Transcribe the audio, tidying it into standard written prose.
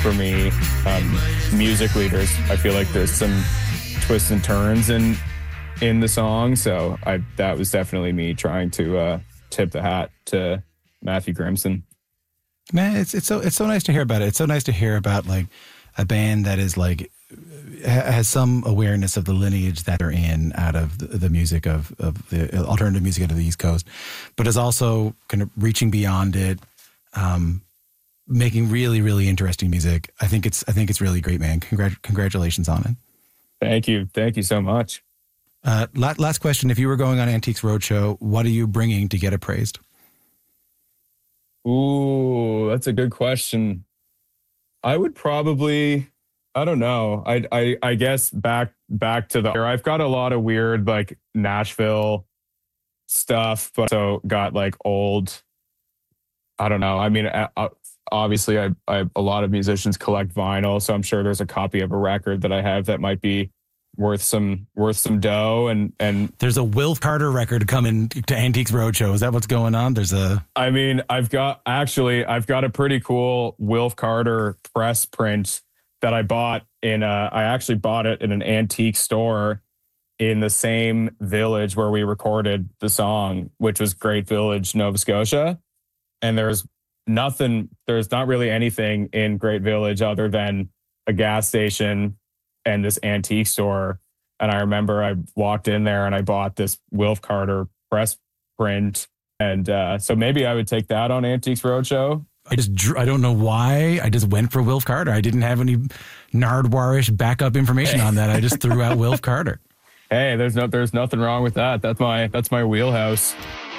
for me. Musically, I feel like there's some twists and turns in the song. So that was definitely me trying to tip the hat to Matthew Grimson. Man, it's so nice to hear about it. It's so nice to hear about like a band that is like has some awareness of the lineage that they're in out of the music of the alternative music out of the East Coast, but is also kind of reaching beyond it, making really, really interesting music. I think it's really great, man. Congratulations on it. Thank you so much. Last question: if you were going on Antiques Roadshow, what are you bringing to get appraised? Ooh, that's a good question. I would probably, I don't know. I guess back to I've got a lot of weird like Nashville stuff, but also got like old, I don't know. I mean, obviously I a lot of musicians collect vinyl, so I'm sure there's a copy of a record that I have that might be worth some dough, and there's a Wilf Carter record coming to Antiques Roadshow. Is that what's going on? I've got a pretty cool Wilf Carter press print that I bought I actually bought it in an antique store in the same village where we recorded the song, which was Great Village, Nova Scotia. And there's not really anything in Great Village other than a gas station and this antique store. And I remember I walked in there and I bought this Wilf Carter press print. And so maybe I would take that on Antiques Roadshow. I don't know why. I just went for Wilf Carter. I didn't have any Nardwar-ish backup information on that. I just threw out Wilf Carter. Hey, there's nothing wrong with that. That's my wheelhouse.